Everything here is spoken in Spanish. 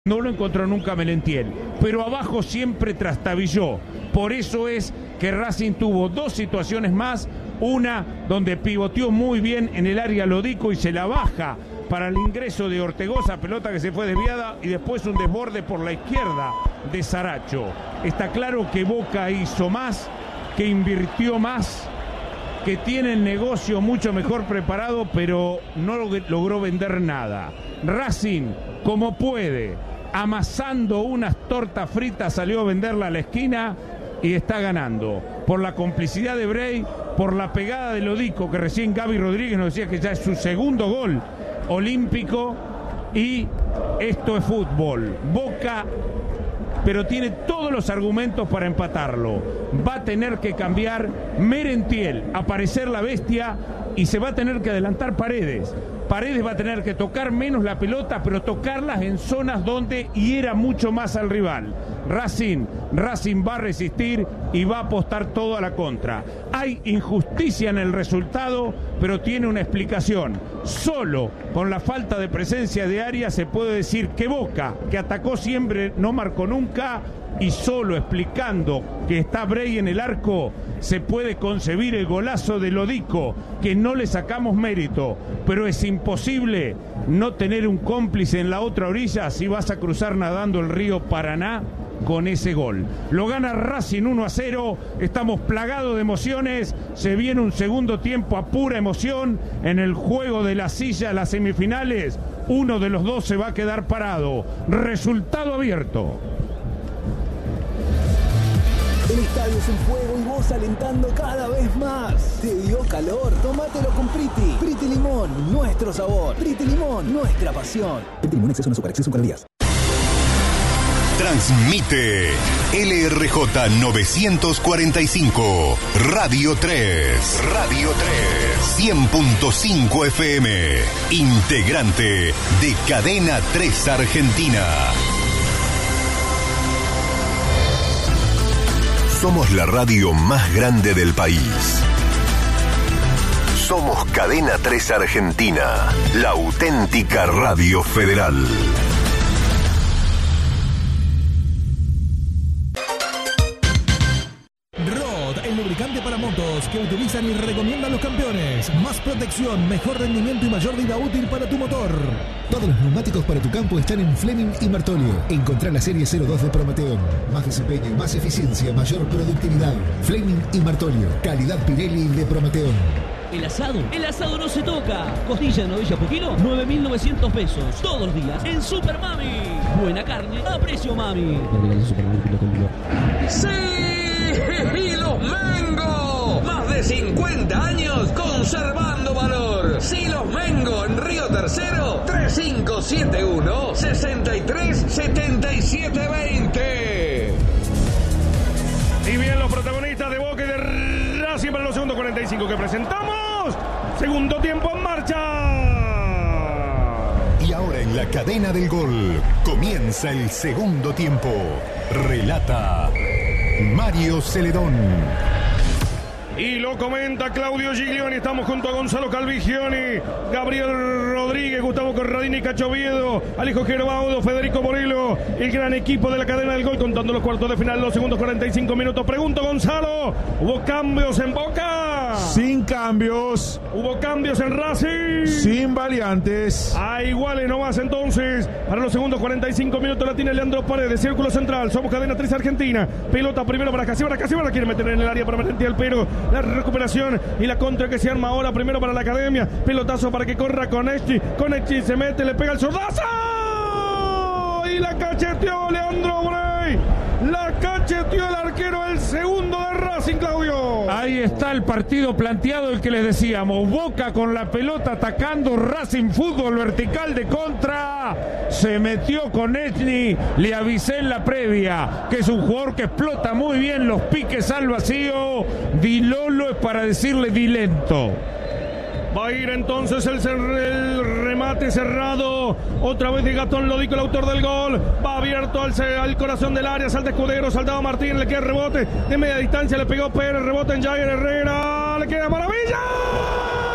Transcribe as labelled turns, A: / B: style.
A: No lo encontró nunca Melentiel, pero abajo siempre trastabilló. Por eso es que Racing tuvo dos situaciones más, una donde pivoteó muy bien en el área Lodico y se la baja para el ingreso de Ortegoza, pelota que se fue desviada, y después un desborde por la izquierda de Saracho. Está claro que Boca hizo más, que invirtió más, que tiene el negocio mucho mejor preparado, pero no logró vender nada. Racing, como puede, amasando unas tortas fritas, salió a venderla a la esquina y está ganando. Por la complicidad de Bray, por la pegada de Lodico, que recién Gaby Rodríguez nos decía que ya es su segundo gol olímpico, y esto es fútbol. Boca, pero tiene todos los argumentos para empatarlo. Va a tener que cambiar Merentiel, aparecer la bestia, y se va a tener que adelantar Paredes. Paredes va a tener que tocar menos la pelota, pero tocarlas en zonas donde hiera mucho más al rival. Racing va a resistir y va a apostar todo a la contra. Hay injusticia en el resultado, pero tiene una explicación. Solo con la falta de presencia de Arias se puede decir que Boca, que atacó siempre, no marcó nunca, y solo explicando que está Bray en el arco se puede concebir el golazo de Lodico, que no le sacamos mérito, pero es imposible no tener un cómplice en la otra orilla si vas a cruzar nadando el río Paraná con ese gol. Lo gana Racing 1-0, estamos plagados de emociones, se viene un segundo tiempo a pura emoción. En el juego de la silla, las semifinales, uno de los dos se va a quedar parado. Resultado abierto.
B: El estadio es un fuego y vos alentando cada vez más. ¿Te dio calor? Tómatelo con Priti. Priti Limón, nuestro sabor. Priti Limón, nuestra pasión. Priti Limón, exceso no azúcar, exceso en calorías.
C: Transmite LRJ 945, Radio 3. Radio 3, 100.5 FM. Integrante de Cadena 3 Argentina. Somos la radio más grande del país. Somos Cadena 3 Argentina, la auténtica radio federal.
D: Rod, el lubricante para motos que utilizan y recomiendan los campeones. Más protección, mejor rendimiento y mayor vida útil para tu motor. Todos los neumáticos para tu campo están en Fleming y Martolio. Encontrá la serie 02 de Prometeon. Más desempeño, más eficiencia, mayor productividad. Fleming y Martolio. Calidad Pirelli de Prometeon.
E: El asado no se toca. Costilla de novilla por kilo, 9.900 pesos. Todos los días en Super Mami. Buena carne a precio Mami.
F: ¡Sí! ¡Y los Mengo! Más de 50 años conservando valor. Sí, los Mengo en Río Tercero, 3571-637720.
A: Y bien, los protagonistas de Boca y de Racing para los segundos 45 que presentamos. Segundo tiempo en marcha.
C: Y ahora en la cadena del gol comienza el segundo tiempo. Relata Mario Celedón.
A: Y lo comenta Claudio Giglioni. Estamos junto a Gonzalo Calvigioni, Gabriel Rodríguez, Gustavo Corradini, Cacho Oviedo, Alejo Gerbaudo, Federico Morelo, el gran equipo de la cadena del gol, contando los cuartos de final, los segundos 45 minutos. Pregunto, Gonzalo, ¿hubo cambios en Boca?
G: Sin cambios.
A: ¿Hubo cambios en Racing?
G: Sin variantes.
A: A iguales nomás entonces. Para los segundos 45 minutos la tiene Leandro Paredes, círculo central. Somos Cadena 3 Argentina. Pelota primero para Casibar. Casibar la quiere meter en el área para Merentiel, pero la recuperación y la contra que se arma ahora primero para la Academia. Pelotazo para que corra Conetti. Conetti se mete, le pega el zurdazo. Y la cacheteó Leandro Bray. La cacheteó el arquero, el segundo de Racing, Claudio. Ahí está el partido planteado, el que les decíamos. Boca con la pelota atacando, Racing fútbol vertical de contra. Se metió con Etni, le avisé en la previa que es un jugador que explota muy bien los piques al vacío. Di Lolo es para decirle di lento. Va a ir entonces el remate cerrado. Otra vez de Gastón Lodico, el autor del gol. Va abierto al corazón del área. Salta Escudero, saltaba Martín, le queda rebote. De media distancia le pegó Pérez, rebote en Jair Herrera. Le queda maravilla.